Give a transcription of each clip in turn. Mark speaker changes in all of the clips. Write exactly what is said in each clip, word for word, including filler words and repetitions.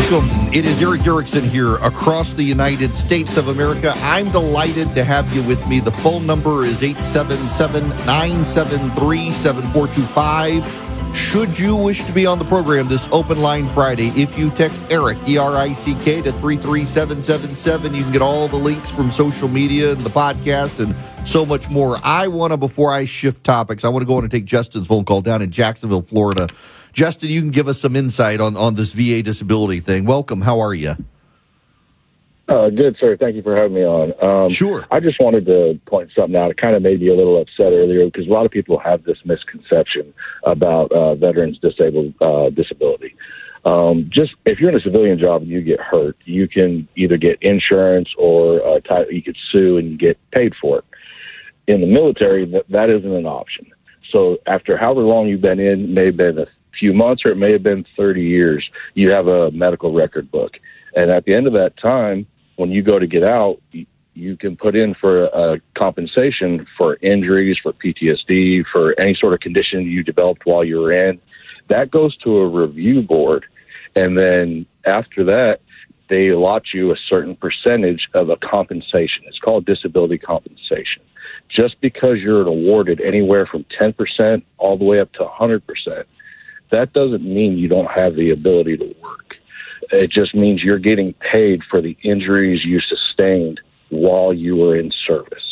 Speaker 1: Welcome. It is Erick Erickson here across the United States of America. I'm delighted to have you with me. The phone number is eight seven seven, nine seven three, seven four two five. Should you wish to be on the program this Open Line Friday, if you text Eric, E R I C K, to three three seven seven seven, you can get all the links from social media and the podcast and so much more. I want to, before I shift topics, I want to go on and take Justin's phone call down in Jacksonville, Florida. Justin, you can give us some insight on, on this V A disability thing. Welcome. How are you?
Speaker 2: Uh, good, sir. Thank you for having me on. Um,
Speaker 1: sure.
Speaker 2: I just wanted to point something out. It kind of made me a little upset earlier because a lot of people have this misconception about uh, veterans' disabled uh, disability. Um, just if you're in a civilian job and you get hurt, you can either get insurance or uh, ty- you could sue and get paid for it. In the military, that, that isn't an option. So after however long you've been in, may have been a few months or it may have been thirty years, you have a medical record book. And at the end of that time, when you go to get out, you can put in for a compensation for injuries, for P T S D, for any sort of condition you developed while you were in. That goes to a review board. And then after that, they allot you a certain percentage of a compensation. It's called disability compensation. Just because you're awarded anywhere from ten percent all the way up to one hundred percent, that doesn't mean you don't have the ability to work. It just means you're getting paid for the injuries you sustained while you were in service.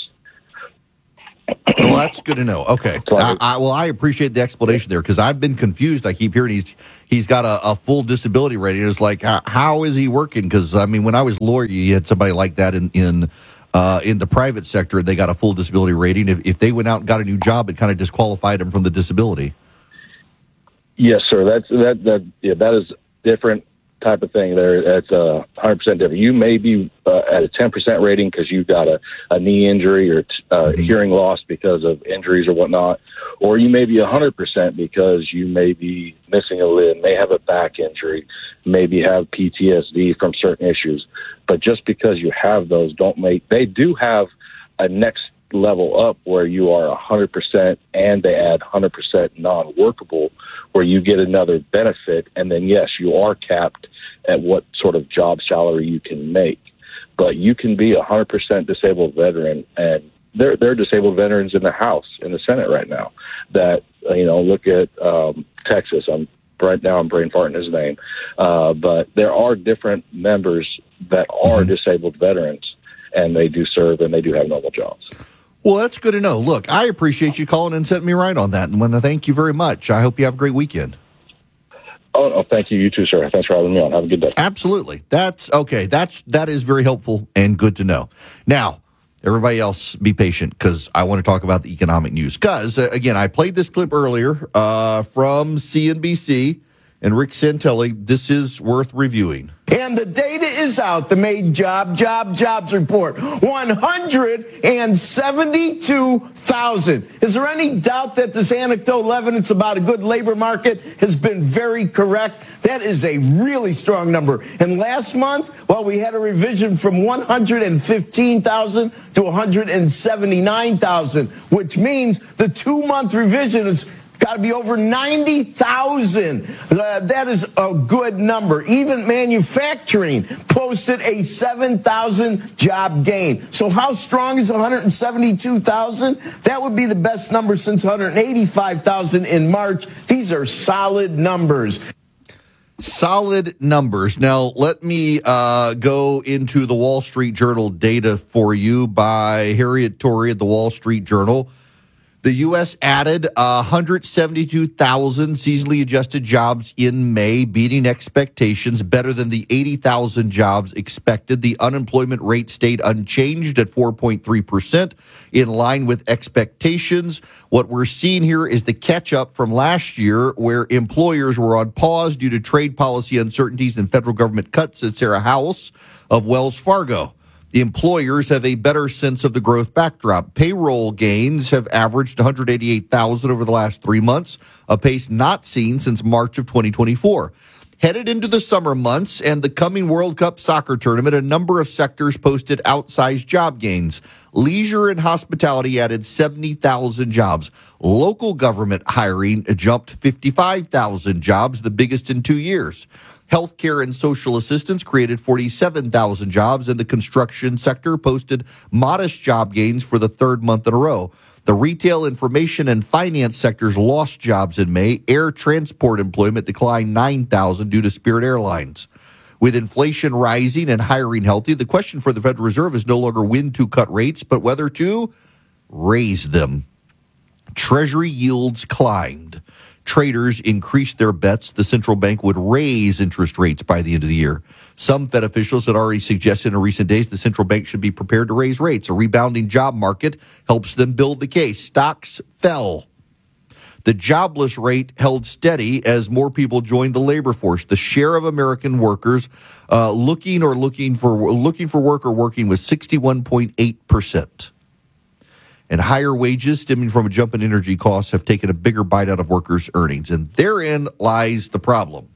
Speaker 1: Well, that's good to know. Okay. I, I, well, I appreciate the explanation there because I've been confused. I keep hearing he's he's got a, a full disability rating. It's like, how, how is he working? Because, I mean, when I was lawyer, you had somebody like that in in, uh, in the private sector. They got a full disability rating. If, if they went out and got a new job, it kind of disqualified them from the disability.
Speaker 2: Yes, sir. That's that that yeah, that is different type of thing there. That's a uh, hundred percent different. You may be uh, at a ten percent rating because you've got a, a knee injury or t- uh, mm-hmm. hearing loss because of injuries or whatnot, or you may be a hundred percent because you may be missing a limb, may have a back injury, maybe have P T S D from certain issues. But just because you have those, don't make they do have a next level up where you are a hundred percent and they add hundred percent non-workable, where you get another benefit, and then yes, you are capped at what sort of job salary you can make. But you can be a hundred percent disabled veteran, and there there are disabled veterans in the House, in the Senate right now. That uh, you know, look at um, Texas. I'm right now I'm brain farting his name, uh, but there are different members that are mm-hmm. disabled veterans, and they do serve and they do have normal jobs.
Speaker 1: Well, that's good to know. Look, I appreciate you calling and setting me right on that, and I want to thank you very much. I hope you have a great weekend.
Speaker 2: Oh, no, thank you. You too, sir. Thanks for having me on. Have a good day.
Speaker 1: Absolutely. That's okay. That's that is very helpful and good to know. Now, everybody else, be patient because I want to talk about the economic news. Because uh, again, I played this clip earlier uh, from C N B C and Rick Santelli. This is worth reviewing.
Speaker 3: And the data is out, the May Job, Job, Jobs Report, one hundred seventy-two thousand. Is there any doubt that this anecdotal evidence about a good labor market has been very correct? That is a really strong number. And last month, well, we had a revision from one hundred fifteen thousand to one hundred seventy-nine thousand, which means the two-month revision is got to be over ninety thousand. Uh, that is a good number. Even manufacturing posted a seven thousand job gain. So how strong is one hundred seventy-two thousand? That would be the best number since one hundred eighty-five thousand in March. These are solid numbers.
Speaker 1: Solid numbers. Now, let me uh, go into the Wall Street Journal data for you by Harriet Torrey at the Wall Street Journal. The U S added one hundred seventy-two thousand seasonally adjusted jobs in May, beating expectations, better than the eighty thousand jobs expected. The unemployment rate stayed unchanged at four point three percent, in line with expectations. What we're seeing here is the catch-up from last year, where employers were on pause due to trade policy uncertainties and federal government cuts, said Sarah Howells of Wells Fargo. The employers have a better sense of the growth backdrop. Payroll gains have averaged one hundred eighty-eight thousand over the last three months, a pace not seen since March of twenty twenty-four. Headed into the summer months and the coming World Cup soccer tournament, a number of sectors posted outsized job gains. Leisure and hospitality added seventy thousand jobs. Local government hiring jumped fifty-five thousand jobs, the biggest in two years. Healthcare and social assistance created forty-seven thousand jobs, and the construction sector posted modest job gains for the third month in a row. The retail, information, and finance sectors lost jobs in May. Air transport employment declined nine thousand due to Spirit Airlines. With inflation rising and hiring healthy, the question for the Federal Reserve is no longer when to cut rates, but whether to raise them. Treasury yields climbed. Traders increased their bets the central bank would raise interest rates by the end of the year. Some Fed officials had already suggested in recent days the central bank should be prepared to raise rates. A rebounding job market helps them build the case. Stocks fell. The jobless rate held steady as more people joined the labor force. The share of American workers uh, looking or looking for looking for work or working was sixty-one point eight percent. And higher wages stemming from a jump in energy costs have taken a bigger bite out of workers' earnings. And therein lies the problem.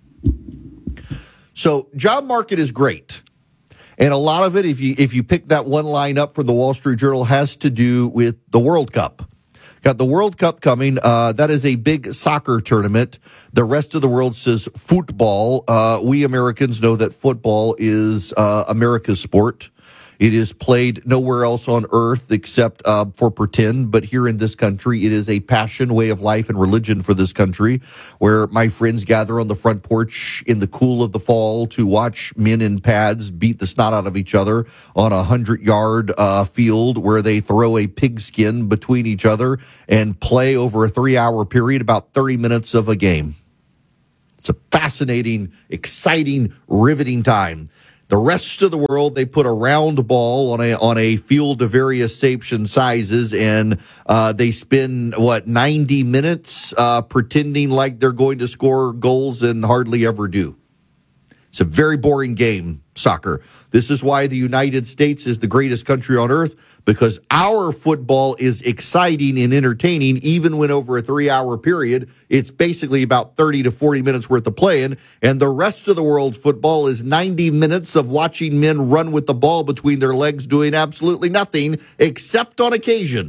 Speaker 1: So job market is great. And a lot of it, if you if you pick that one line up from the Wall Street Journal, has to do with the World Cup. Got the World Cup coming. Uh, that is a big soccer tournament. The rest of the world says football. Uh, we Americans know that football is uh, America's sport. It is played nowhere else on earth except uh, for pretend. But here in this country, it is a passion, way of life, and religion for this country, where my friends gather on the front porch in the cool of the fall to watch men in pads beat the snot out of each other on a hundred-yard uh, field where they throw a pigskin between each other and play over a three-hour period, about thirty minutes of a game. It's a fascinating, exciting, riveting time. The rest of the world, they put a round ball on a on a field of various shapes and sizes, and uh, they spend, what, ninety minutes uh, pretending like they're going to score goals and hardly ever do. It's a very boring game, soccer. This is why the United States is the greatest country on earth, because our football is exciting and entertaining, even when over a three-hour period, it's basically about thirty to forty minutes worth of playing, and the rest of the world's football is ninety minutes of watching men run with the ball between their legs doing absolutely nothing, except on occasion,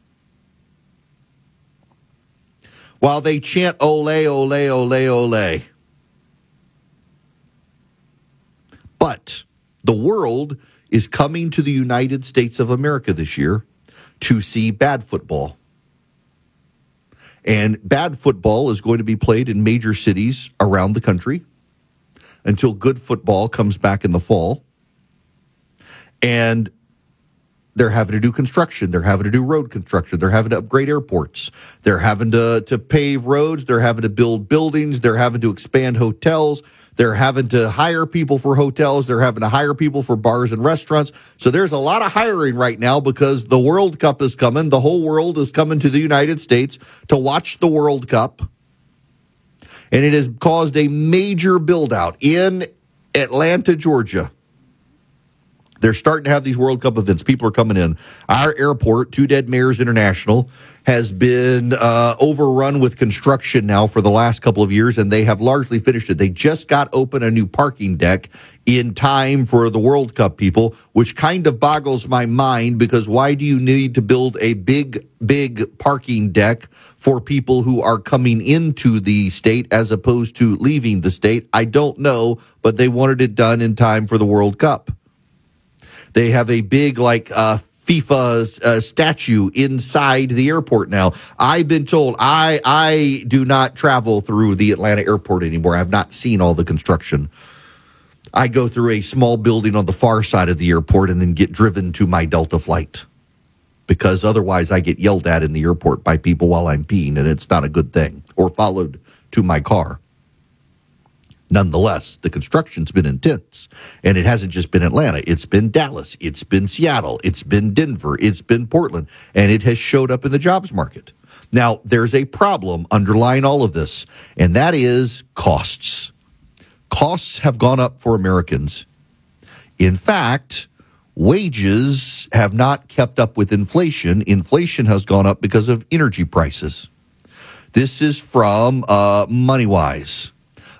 Speaker 1: while they chant, ole, ole, ole, ole. But the world is coming to the United States of America this year to see bad football. And bad football is going to be played in major cities around the country until good football comes back in the fall. And they're having to do construction. They're having to do road construction. They're having to upgrade airports. They're having to, to pave roads. They're having to build buildings. They're having to expand hotels. They're having to hire people for hotels. They're having to hire people for bars and restaurants. So there's a lot of hiring right now because the World Cup is coming. The whole world is coming to the United States to watch the World Cup. And it has caused a major build-out in Atlanta, Georgia. They're starting to have these World Cup events. People are coming in. Our airport, Two Dead Mayors International, has been uh, overrun with construction now for the last couple of years, and they have largely finished it. They just got open a new parking deck in time for the World Cup, people, which kind of boggles my mind, because why do you need to build a big, big parking deck for people who are coming into the state as opposed to leaving the state? I don't know, but they wanted it done in time for the World Cup. They have a big, like, uh, FIFA uh, statue inside the airport now. I've been told I I do not travel through the Atlanta airport anymore. I've not seen all the construction. I go through a small building on the far side of the airport and then get driven to my Delta flight, because otherwise I get yelled at in the airport by people while I'm peeing, and it's not a good thing, or followed to my car. Nonetheless, the construction's been intense, and it hasn't just been Atlanta. It's been Dallas. It's been Seattle. It's been Denver. It's been Portland, and it has showed up in the jobs market. Now, there's a problem underlying all of this, and that is costs. Costs have gone up for Americans. In fact, wages have not kept up with inflation. Inflation has gone up because of energy prices. This is from uh, MoneyWise.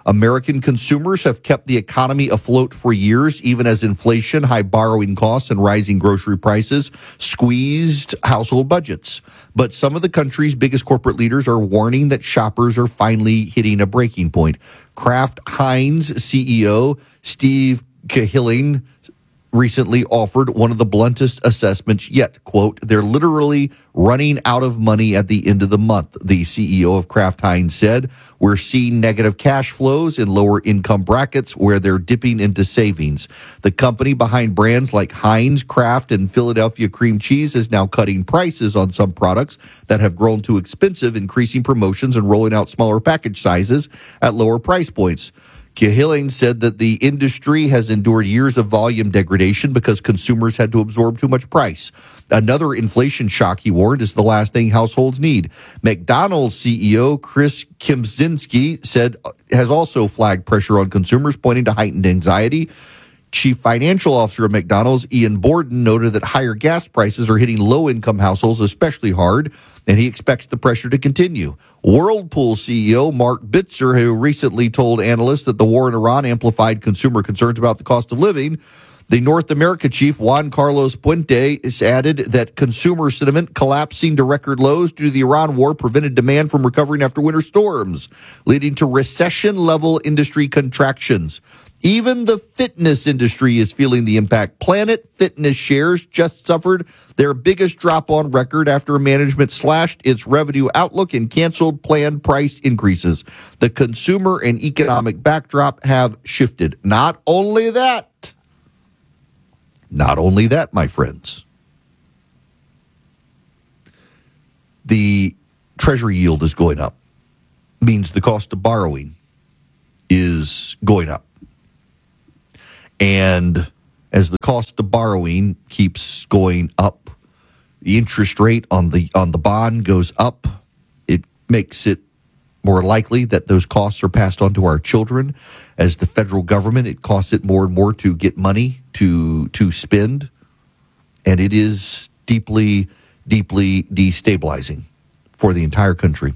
Speaker 1: American consumers have kept the economy afloat for years, even as inflation, high borrowing costs, and rising grocery prices squeezed household budgets. But some of the country's biggest corporate leaders are warning that shoppers are finally hitting a breaking point. Kraft Heinz C E O Steve Cahilling recently offered one of the bluntest assessments yet. Quote, they're literally running out of money at the end of the month, the C E O of Kraft Heinz said. We're seeing negative cash flows in lower income brackets where they're dipping into savings. The company behind brands like Heinz, Kraft, and Philadelphia cream cheese is now cutting prices on some products that have grown too expensive, increasing promotions and rolling out smaller package sizes at lower price points. Cahilling said that the industry has endured years of volume degradation because consumers had to absorb too much price. Another inflation shock, he warned, is the last thing households need. McDonald's C E O Chris Kempczynski said has also flagged pressure on consumers, pointing to heightened anxiety. Chief Financial Officer of McDonald's, Ian Borden, noted that higher gas prices are hitting low-income households especially hard, and he expects the pressure to continue. Whirlpool C E O Mark Bitzer, who recently told analysts that the war in Iran amplified consumer concerns about the cost of living, the North America chief, Juan Carlos Puente, has added that consumer sentiment collapsing to record lows due to the Iran war prevented demand from recovering after winter storms, leading to recession-level industry contractions. Even the fitness industry is feeling the impact. Planet Fitness shares just suffered their biggest drop on record after management slashed its revenue outlook and canceled planned price increases. The consumer and economic backdrop have shifted. Not only that, not only that, my friends, the treasury yield is going up. Means the cost of borrowing is going up. And as the cost of borrowing keeps going up, the interest rate on the on the bond goes up. It makes it more likely that those costs are passed on to our children. As the federal government, it costs it more and more to get money to to spend. And it is deeply, deeply destabilizing for the entire country.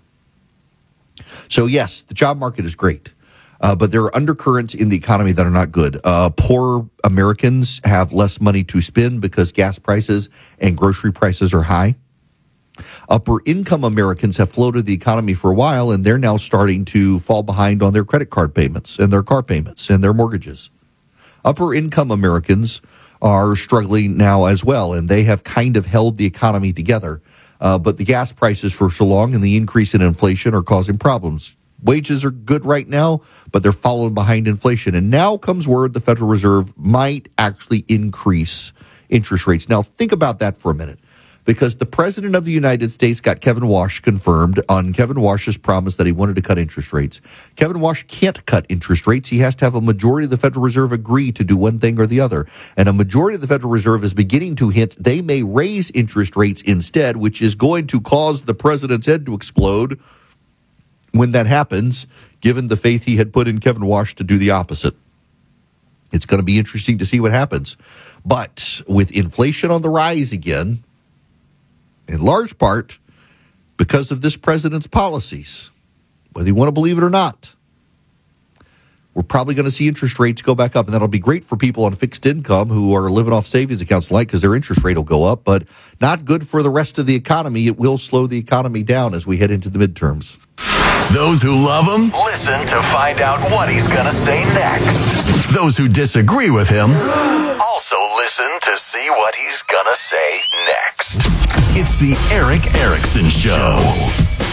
Speaker 1: So, yes, the job market is great. Uh, but there are undercurrents in the economy that are not good. Uh, poor Americans have less money to spend because gas prices and grocery prices are high. Upper income Americans have floated the economy for a while, and they're now starting to fall behind on their credit card payments and their car payments and their mortgages. Upper income Americans are struggling now as well, and they have kind of held the economy together. Uh, but the gas prices for so long and the increase in inflation are causing problems. Wages are good right now, but they're following behind inflation. And now comes word the Federal Reserve might actually increase interest rates. Now, think about that for a minute, because the President of the United States got Kevin Walsh confirmed on Kevin Walsh's promise that he wanted to cut interest rates. Kevin Walsh can't cut interest rates. He has to have a majority of the Federal Reserve agree to do one thing or the other. And a majority of the Federal Reserve is beginning to hint they may raise interest rates instead, which is going to cause the president's head to explode when that happens, given the faith he had put in Kevin Walsh to do the opposite. It's going to be interesting to see what happens. But with inflation on the rise again, in large part because of this president's policies, whether you want to believe it or not, we're probably going to see interest rates go back up. And that'll be great for people on fixed income who are living off savings accounts like, because their interest rate will go up, but not good for the rest of the economy. It will slow the economy down as we head into the midterms.
Speaker 4: Those who love him, listen to find out what he's going to say next. Those who disagree with him, also listen to see what he's going to say next. It's the Erick Erickson Show.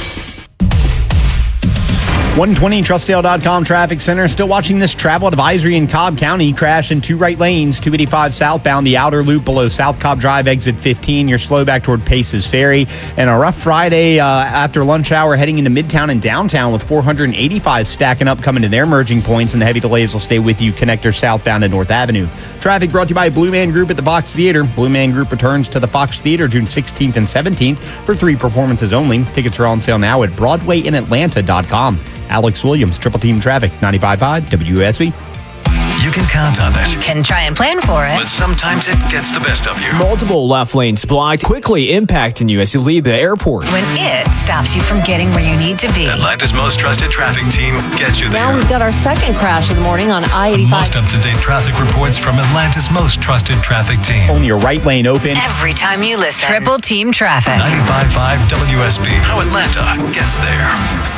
Speaker 5: one twenty Trustdale dot com traffic center. Still watching this travel advisory in Cobb County. Crash in two right lanes, two eighty-five southbound, the outer loop below South Cobb Drive, exit fifteen. You're slow back toward Paces Ferry. And a rough Friday uh, after lunch hour heading into Midtown and downtown with four eighty-five stacking up coming to their merging points, and the heavy delays will stay with you connector southbound at North Avenue. Traffic brought to you by Blue Man Group at the Fox Theater. Blue Man Group returns to the Fox Theater June sixteenth and seventeenth for three performances only. Tickets are on sale now at Broadway in Atlanta dot com. Alex Williams, Triple Team Traffic, ninety-five point five W S B.
Speaker 4: you can count on it.
Speaker 6: You can try and plan for it.
Speaker 4: But sometimes it gets the best of you.
Speaker 7: Multiple left lanes blocked, quickly impacting you as you leave the airport.
Speaker 6: When it stops you from getting where you need to be.
Speaker 4: Atlanta's most trusted traffic team gets you there.
Speaker 8: Now we've got our second crash of the morning on I eighty-five.
Speaker 4: Most up-to-date traffic reports from Atlanta's most trusted traffic team.
Speaker 5: Only your right lane open.
Speaker 6: Every time you listen. Triple Team Traffic.
Speaker 4: ninety-five point five W S B. How Atlanta gets there.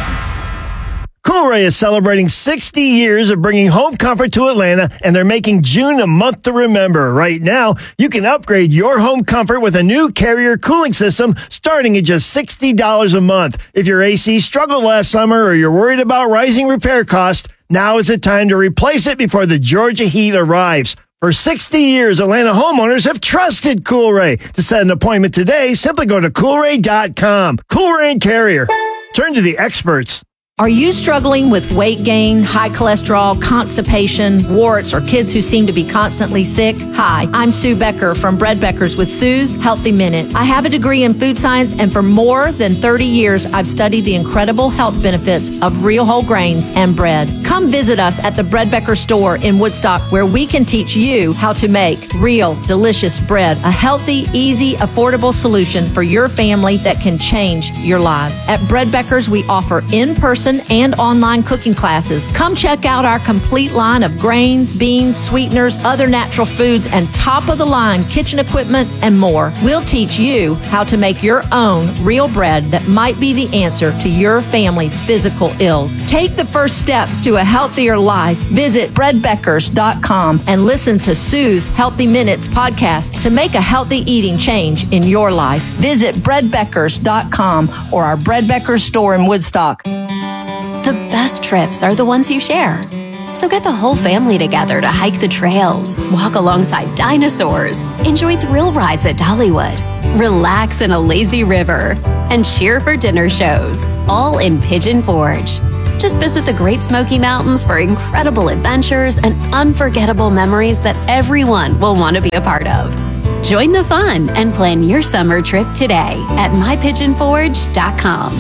Speaker 9: Coolray is celebrating sixty years of bringing home comfort to Atlanta, and they're making June a month to remember. Right now, you can upgrade your home comfort with a new Carrier cooling system starting at just sixty dollars a month. If your A C struggled last summer or you're worried about rising repair costs, now is the time to replace it before the Georgia heat arrives. For sixty years, Atlanta homeowners have trusted Coolray. To set an appointment today, simply go to coolray dot com. Coolray and Carrier. Turn to the experts.
Speaker 8: Are you struggling with weight gain, high cholesterol, constipation, warts, or kids who seem to be constantly sick? Hi, I'm Sue Becker from Bread Beckers with Sue's Healthy Minute. I have a degree in food science, and for more than thirty years, I've studied the incredible health benefits of real whole grains and bread. Come visit us at the Bread Becker store in Woodstock, where we can teach you how to make real, delicious bread, a healthy, easy, affordable solution for your family that can change your lives. At Bread Beckers, we offer in-person and online cooking classes. Come check out our complete line of grains, beans, sweeteners, other natural foods, and top-of-the-line kitchen equipment and more. We'll teach you how to make your own real bread that might be the answer to your family's physical ills. Take the first steps to a healthier life. Visit bread beckers dot com and listen to Sue's Healthy Minutes podcast to make a healthy eating change in your life. Visit bread beckers dot com or our Bread Beckers store in Woodstock.
Speaker 10: The best trips are the ones you share. So get the whole family together to hike the trails, walk alongside dinosaurs, enjoy thrill rides at Dollywood, relax in a lazy river, and cheer for dinner shows, all in Pigeon Forge. Just visit the Great Smoky Mountains for incredible adventures and unforgettable memories that everyone will want to be a part of. Join the fun and plan your summer trip today at my pigeon forge dot com.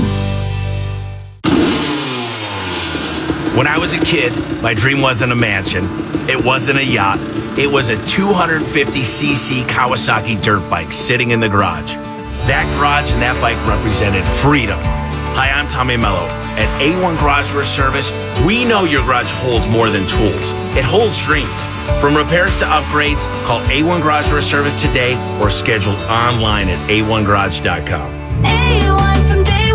Speaker 11: When I was a kid, my dream wasn't a mansion. It wasn't a yacht. It was a two hundred fifty c c Kawasaki dirt bike sitting in the garage. That garage and that bike represented freedom. Hi, I'm Tommy Mello. At A one Garage Door Service, we know your garage holds more than tools. It holds dreams. From repairs to upgrades, call A one Garage Door Service today or schedule online at a one garage dot com.
Speaker 12: A one from day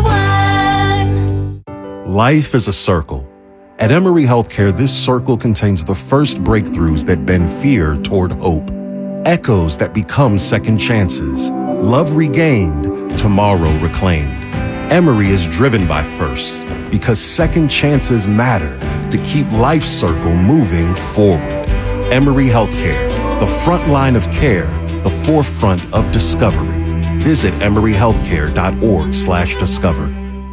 Speaker 12: one.
Speaker 13: Life is a circle. At Emory Healthcare, this circle contains the first breakthroughs that bend fear toward hope, echoes that become second chances, love regained, tomorrow reclaimed. Emory is driven by firsts because second chances matter to keep life's circle moving forward. Emory Healthcare, the front line of care, the forefront of discovery. Visit emory healthcare dot org slash discover.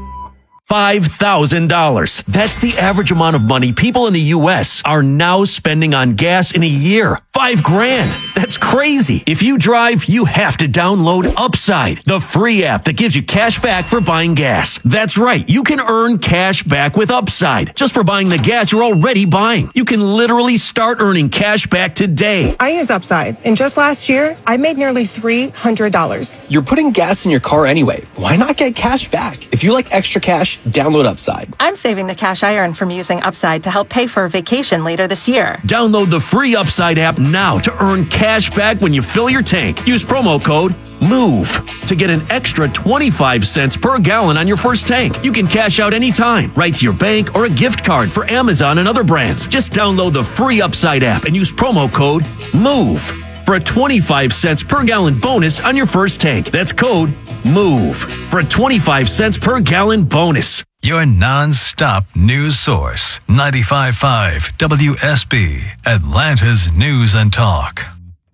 Speaker 14: five thousand dollars. That's the average amount of money people in the U S are now spending on gas in a year. Five grand. That's crazy. If you drive, you have to download Upside, the free app that gives you cash back for buying gas. That's right. You can earn cash back with Upside just for buying the gas you're already buying. You can literally start earning cash back today.
Speaker 15: I use Upside, and just last year, I made nearly three hundred dollars.
Speaker 16: You're putting gas in your car anyway. Why not get cash back? If you like extra cash, download Upside.
Speaker 15: I'm saving the cash I earn from using Upside to help pay for a vacation later this year.
Speaker 14: Download the free Upside app now to earn cash back when you fill your tank. Use promo code MOVE to get an extra twenty-five cents per gallon on your first tank. You can cash out anytime, right to your bank or a gift card for Amazon and other brands. Just download the free Upside app and use promo code MOVE for a twenty-five cents per gallon bonus on your first tank. That's code MOVE for a twenty-five cents per gallon bonus.
Speaker 4: Your non-stop news source, ninety-five point five W S B, Atlanta's News and Talk.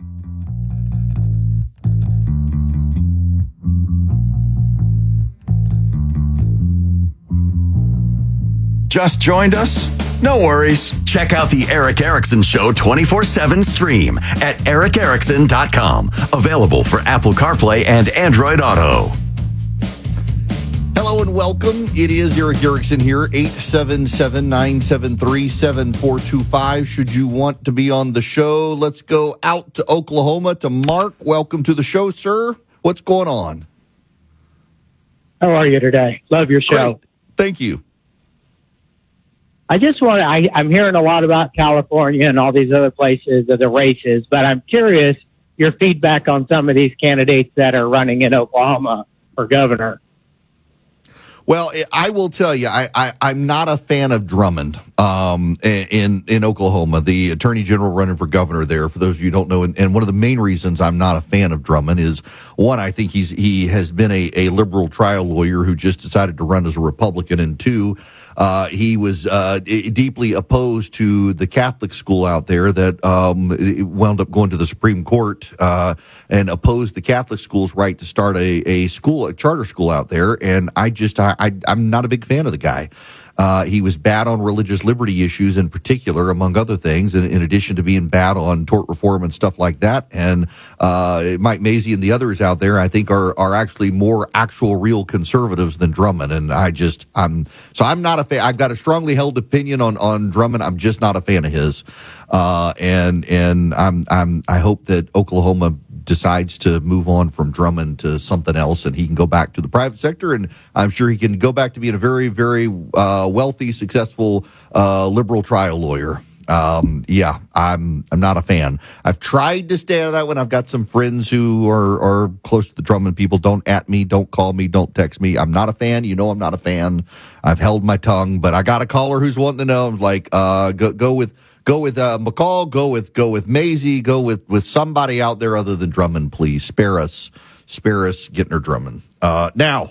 Speaker 17: Just joined us? No worries. Check out the Eric Erickson Show twenty-four seven stream at eric erickson dot com. Available for Apple CarPlay and Android Auto.
Speaker 1: Hello and welcome. It is Eric Erickson here, eight seven seven, nine seven three, seven four two five. Should you want to be on the show, let's go out to Oklahoma to Mark. Welcome to the show, sir. What's going on?
Speaker 18: How are you today? Love your show.
Speaker 1: Great. Thank you.
Speaker 18: I just want to, I, I'm hearing a lot about California and all these other places of the races, but I'm curious your feedback on some of these candidates that are running in Oklahoma for governor.
Speaker 1: Well, I will tell you, I, I, I'm not a fan of Drummond um, in in Oklahoma, the attorney general running for governor there, for those of you who don't know. And, and one of the main reasons I'm not a fan of Drummond is, one, I think he's he has been a, a liberal trial lawyer who just decided to run as a Republican, and two, uh, he was uh, deeply opposed to the Catholic school out there that um, wound up going to the Supreme Court uh, and opposed the Catholic school's right to start a, a school, a charter school out there. And I just, I, I, I'm not a big fan of the guy. Uh, he was bad on religious liberty issues in particular, among other things, in, in addition to being bad on tort reform and stuff like that. And uh, Mike Mazzei and the others out there, I think, are are actually more actual real conservatives than Drummond. And I just, I'm, so I'm not a fan. I've got a strongly held opinion on, on Drummond. I'm just not a fan of his. Uh, and, and I'm, I'm, I hope that Oklahoma decides to move on from Drummond to something else, and he can go back to the private sector, and I'm sure he can go back to being a very, very uh, wealthy, successful uh, liberal trial lawyer. Um, yeah, I'm I'm not a fan. I've tried to stay out of that one. I've got some friends who are, are close to the Drummond people. Don't at me, don't call me, don't text me. I'm not a fan. You know I'm not a fan. I've held my tongue, but I got a caller who's wanting to know. I'm like, uh, go, go with... Go with uh, McCall, go with go with Mazzei, go with, with somebody out there other than Drummond, please. Spare us. Spare us getting her Drummond. Uh, now,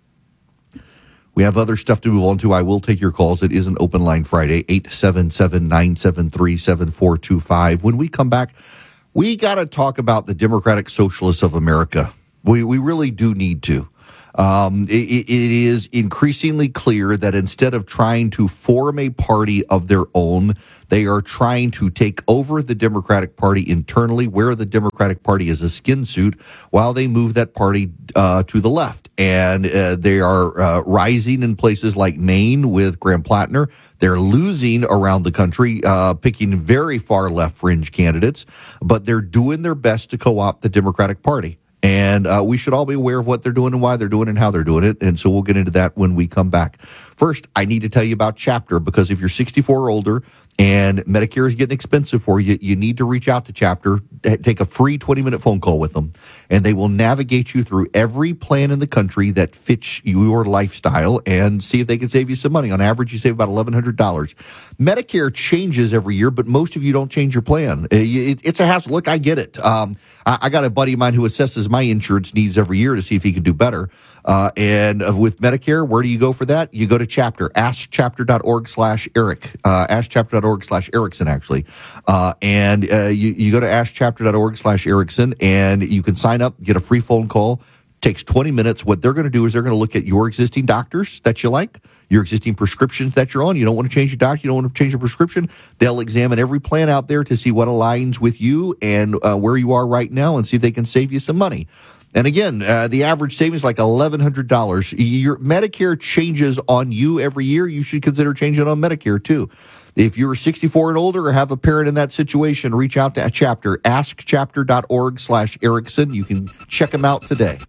Speaker 1: we have other stuff to move on to. I will take your calls. It is an open line Friday, eight seven seven, nine seven three, seven four two five. When we come back, we got to talk about the Democratic Socialists of America. We, we really do need to. Um, it, it is increasingly clear that instead of trying to form a party of their own, they are trying to take over the Democratic Party internally, where the Democratic Party is a skin suit, while they move that party uh, to the left. And uh, they are uh, rising in places like Maine with Graham Plattner. They're losing around the country, uh, picking very far left fringe candidates, but they're doing their best to co-opt the Democratic Party. And uh, we should all be aware of what they're doing and why they're doing it and how they're doing it. And so we'll get into that when we come back. First, I need to tell you about Chapter, because if you're sixty-four or older and Medicare is getting expensive for you, you need to reach out to Chapter. Take a free twenty-minute phone call with them, and they will navigate you through every plan in the country that fits your lifestyle and see if they can save you some money. On average, you save about eleven hundred dollars. Medicare changes every year, but most of you don't change your plan. It's a hassle. Look, I get it. Um, I got a buddy of mine who assesses my insurance needs every year to see if he can do better. Uh, and uh, with Medicare, where do you go for that? You go to Chapter, ask chapter dot org slash Eric, uh, ask chapter dot org slash Erickson, actually. Uh, and uh, you, you go to ask chapter dot org slash Erickson, and you can sign up, get a free phone call. Takes twenty minutes. What they're going to do is they're going to look at your existing doctors that you like, your existing prescriptions that you're on. You don't want to change your doctor. You don't want to change your prescription. They'll examine every plan out there to see what aligns with you and uh, where you are right now, and see if they can save you some money. And again, uh, the average savings is like eleven hundred dollars. Your Medicare changes on you every year. You should consider changing on Medicare too. If you're sixty-four and older or have a parent in that situation, reach out to a Chapter, ask chapter dot org slash Erickson. You can check them out today.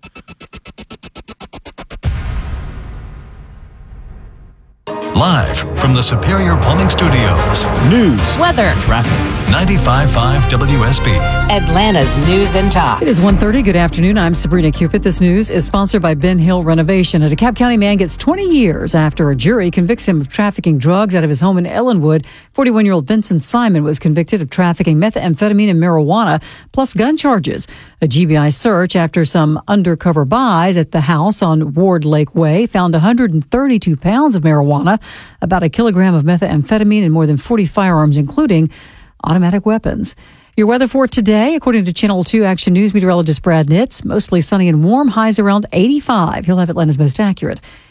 Speaker 4: Live from the Superior Plumbing Studios.
Speaker 7: News,
Speaker 6: weather,
Speaker 7: traffic.
Speaker 4: ninety-five point five W S B.
Speaker 6: Atlanta's News and Talk.
Speaker 19: It is one thirty. Good afternoon. I'm Sabrina Cupid. This news is sponsored by Ben Hill Renovation. A DeKalb County man gets twenty years after a jury convicts him of trafficking drugs out of his home in Ellenwood. forty-one-year-old Vincent Simon was convicted of trafficking methamphetamine and marijuana, plus gun charges. A G B I search after some undercover buys at the house on Ward Lake Way found one hundred thirty-two pounds of marijuana, about a kilogram of methamphetamine, and more than forty firearms, including automatic weapons. Your weather for today, according to Channel two Action News meteorologist Brad Nitz, mostly sunny and warm, highs around eighty-five. He'll have Atlanta's most accurate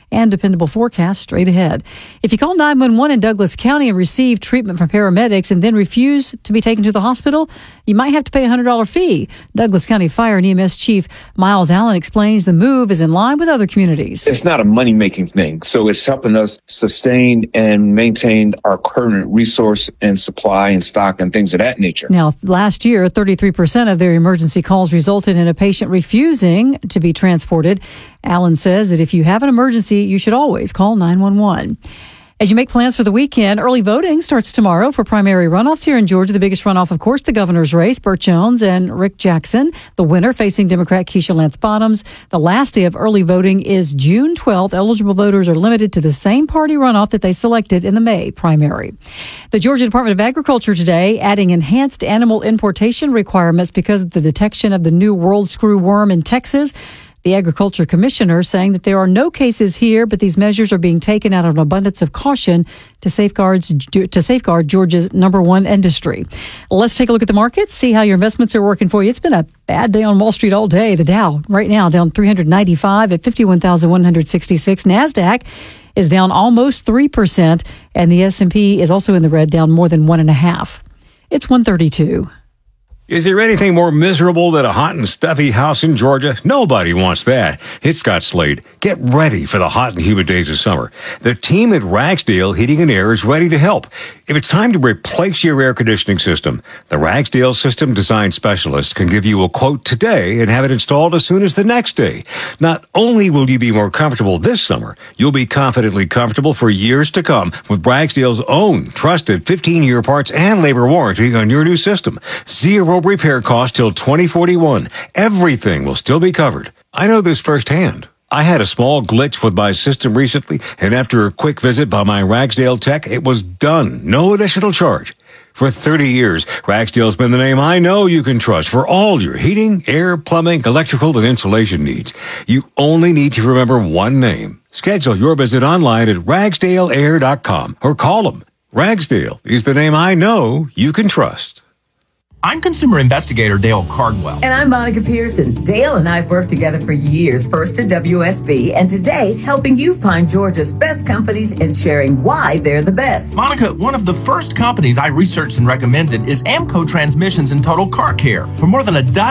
Speaker 19: and dependable forecast straight ahead. If you call nine one one in Douglas County and receive treatment from paramedics and then refuse to be taken to the hospital, you might have to pay a one hundred dollars fee. Douglas County Fire and E M S Chief Miles Allen explains the move is in line with other communities.
Speaker 20: It's not a money-making thing, so it's helping us sustain and maintain our current resource and supply and stock and things of that nature.
Speaker 19: Now, last year, thirty-three percent of their emergency calls resulted in a patient refusing to be transported. Allen says that if you have an emergency, you should always call nine one one. As you make plans for the weekend, early voting starts tomorrow for primary runoffs here in Georgia. The biggest runoff, of course, the governor's race, Burt Jones and Rick Jackson. The winner facing Democrat Keisha Lance Bottoms. The last day of early voting is June twelfth. Eligible voters are limited to the same party runoff that they selected in the May primary. The Georgia Department of Agriculture today adding enhanced animal importation requirements because of the detection of the new world screw worm in Texas. The Agriculture Commissioner saying that there are no cases here, but these measures are being taken out of an abundance of caution to safeguard, to safeguard Georgia's number one industry. Let's take a look at the markets, see how your investments are working for you. It's been a bad day on Wall Street all day. The Dow right now down three hundred ninety-five at fifty-one thousand one hundred sixty-six. NASDAQ is down almost three percent, and the S and P is also in the red, down more than one and a half. It's one thirty-two.
Speaker 21: Is there anything more miserable than a hot and stuffy house in Georgia? Nobody wants that. It's Scott Slade. Get ready for the hot and humid days of summer. The team at Ragsdale Heating and Air is ready to help. If it's time to replace your air conditioning system, the Ragsdale System Design Specialist can give you a quote today and have it installed as soon as the next day. Not only will you be more comfortable this summer, you'll be confidently comfortable for years to come with Ragsdale's own trusted fifteen-year parts and labor warranty on your new system. Zero repair cost till twenty forty-one. Everything will still be covered. I know this firsthand. I had a small glitch with my system recently, and after a quick visit by my Ragsdale tech, it was done. No additional charge. For thirty years, Ragsdale's been the name I know you can trust for all your heating, air, plumbing, electrical, and insulation needs. You only need to remember one name. Schedule your visit online at ragsdale air dot com or call them. Ragsdale is the name I know you can trust.
Speaker 22: I'm consumer investigator Dale Cardwell.
Speaker 23: And I'm Monica Pearson. Dale and I have worked together for years, first at W S B, and today helping you find Georgia's best companies and sharing why they're the best.
Speaker 22: Monica, one of the first companies I researched and recommended is Amco Transmissions and Total Car Care. For more than a dozen